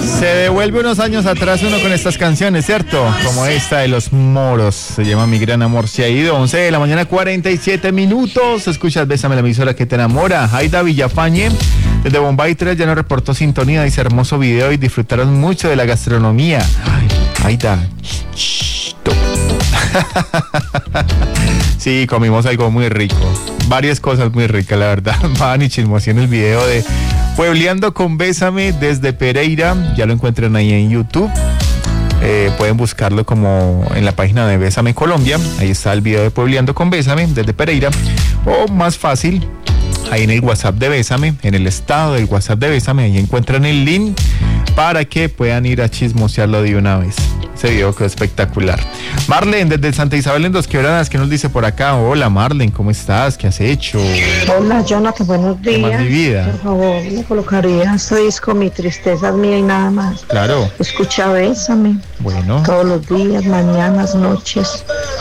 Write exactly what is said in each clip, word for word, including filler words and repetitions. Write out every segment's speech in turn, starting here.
Se devuelve unos años atrás uno con estas canciones, ¿cierto? Como esta de Los Moros, se llama Mi Gran Amor Se Ha Ido. Once de la mañana, cuarenta y siete minutos. Escuchas Bésame, la emisora que te enamora. Aida Villafañe, desde Bombay tres, ya nos reportó sintonía, dice hermoso video y disfrutaron mucho de la gastronomía. Ay, Aida. Sí, comimos algo muy rico. Varias cosas muy ricas, la verdad. Van y chismosí en el video de Puebleando con Bésame desde Pereira. Ya lo encuentran ahí en YouTube. Eh, pueden buscarlo como en la página de Bésame Colombia. Ahí está el video de Puebleando con Bésame desde Pereira. O más fácil, ahí en el WhatsApp de Bésame, en el estado del WhatsApp de Bésame, ahí encuentran el link para que puedan ir a chismosearlo de una vez. Ese video quedó espectacular. Marlene, desde Santa Isabel en Dos Quebradas, ¿qué nos dice por acá? Hola Marlene, ¿cómo estás? ¿Qué has hecho? Hola Jonathan, buenos días. ¿Cómo es mi vida? Por favor, me colocaría este disco, Mi Tristeza es Mía y Nada Más. Claro. Escucha Bésame. Bueno. Todos los días, mañanas, noches.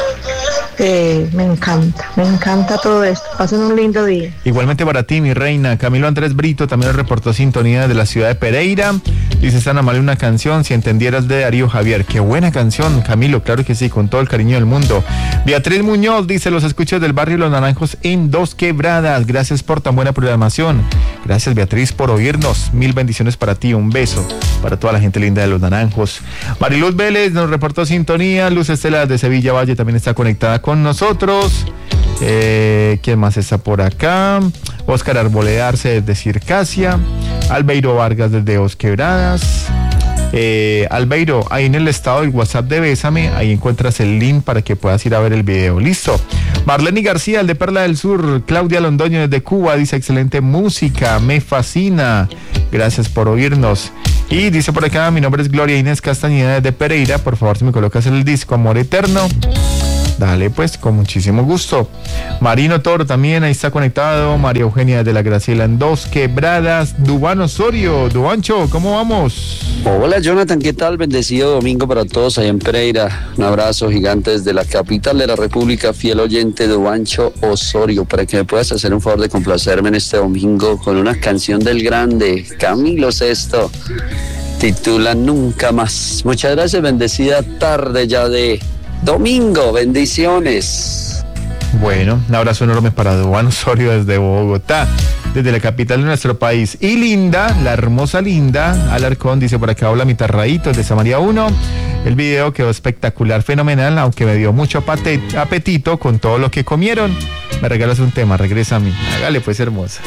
Eh, me encanta, me encanta todo esto. Pasen un lindo día. Igualmente para ti, mi reina. Camilo Andrés Brito también nos reportó sintonía de la ciudad de Pereira. Dice Sana Mal una canción, Si Entendieras, de Darío Javier. Qué buena canción, Camilo, claro que sí, con todo el cariño del mundo. Beatriz Muñoz dice, los escuchos del barrio Los Naranjos en Dos Quebradas. Gracias por tan buena programación. Gracias, Beatriz, por oírnos. Mil bendiciones para ti, un beso para toda la gente linda de Los Naranjos. Mariluz Vélez nos reportó sintonía. Luz Estela de Sevilla Valle también está conectada con nosotros. Eh, ¿Quién más está por acá? Óscar Arboleda Arce desde Circasia. Albeiro Vargas desde Dos Quebradas. Eh, Albeiro, ahí en el estado del WhatsApp de Bésame, ahí encuentras el link para que puedas ir a ver el video. Listo. Marlene García, el de Perla del Sur. Claudia Londoño desde Cuba dice, excelente música, me fascina. Gracias por oírnos. Y dice por acá, mi nombre es Gloria Inés Castañeda desde Pereira. Por favor, si me colocas el disco Amor Eterno. Dale pues, con muchísimo gusto. Marino Toro también, ahí está conectado. María Eugenia de la Graciela en Dos Quebradas. Dubán Osorio, Dubancho, ¿cómo vamos? Hola Jonathan, ¿qué tal? Bendecido domingo para todos allá en Pereira. Un abrazo gigante desde la capital de la República, fiel oyente Dubancho Osorio, para que me puedas hacer un favor de complacerme en este domingo con una canción del grande Camilo Sesto. Titula Nunca Más. Muchas gracias, bendecida tarde ya de domingo, bendiciones. Bueno, un abrazo enorme para Dubán Osorio desde Bogotá, desde la capital de nuestro país. Y Linda, la hermosa Linda Alarcón, dice por acá, hola mi tarradito de Samaria uno. El video quedó espectacular, fenomenal, aunque me dio mucho apetito con todo lo que comieron. Me regalas un tema, regresa a mí. Hágale pues, hermosa.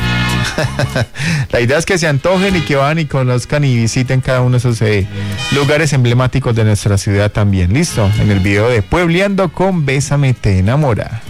La idea es que se antojen y que van y conozcan y visiten cada uno de esos eh, lugares emblemáticos de nuestra ciudad también. ¿Listo? En el video de Puebleando con Bésame te enamora.